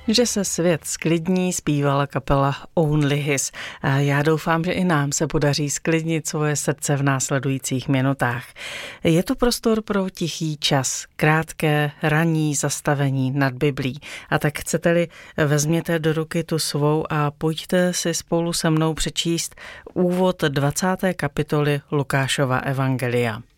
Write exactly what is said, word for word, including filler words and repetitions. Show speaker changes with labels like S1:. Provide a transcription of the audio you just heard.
S1: Že se svět sklidní, zpívala kapela Only His. A já doufám, že i nám se podaří sklidnit svoje srdce v následujících minutách. Je to prostor pro tichý čas, krátké ranní zastavení nad Biblí. A tak chcete-li, vezměte do ruky tu svou a pojďte si spolu se mnou přečíst úvod dvacáté kapitoly Lukášova evangelia.